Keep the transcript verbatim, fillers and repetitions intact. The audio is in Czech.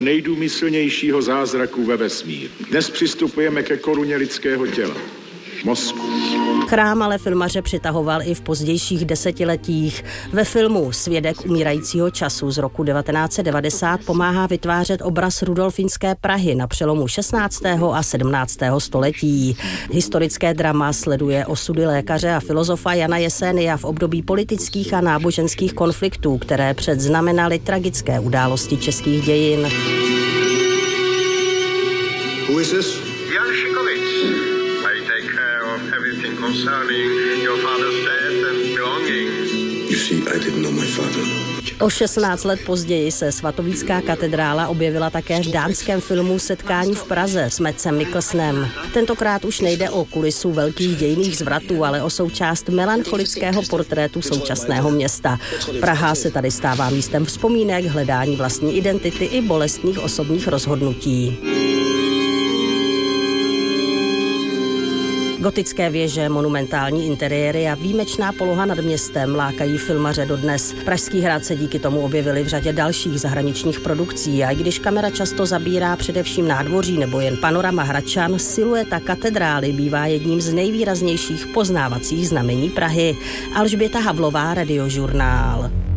nejdůmyslnějšího zázraku ve vesmíru. Dnes přistupujeme ke koruně lidského těla. Mozku. Chrám ale filmaře přitahoval i v pozdějších desetiletích. Ve filmu Svědek umírajícího času z roku devatenáct set devadesát pomáhá vytvářet obraz rudolfínské Prahy na přelomu šestnáctého a sedmnáctého století. Historické drama sleduje osudy lékaře a filozofa Jana Jesénia v období politických a náboženských konfliktů, které předznamenaly tragické události českých dějin. Who is this? Jan Šikovič. Concerning your father's death and belongings. You see, I didn't know my father. O šestnáct let později se svatovícká katedrála objevila také v dánském filmu Setkání v Praze s Madsem Mikkelsenem. Tentokrát už nejde o kulisu velkých dějinných zvratů, ale o součást melancholického portrétu současného města. Praha se tady stává místem vzpomínek, hledání vlastní identity i bolestných osobních rozhodnutí. Gotické věže, monumentální interiéry a výjimečná poloha nad městem lákají filmaře dodnes. Pražský hrad se díky tomu objevili v řadě dalších zahraničních produkcí a i když kamera často zabírá především nádvoří nebo jen panorama Hradčan, silueta katedrály bývá jedním z nejvýraznějších poznávacích znamení Prahy. Alžběta Havlová, Radiožurnál.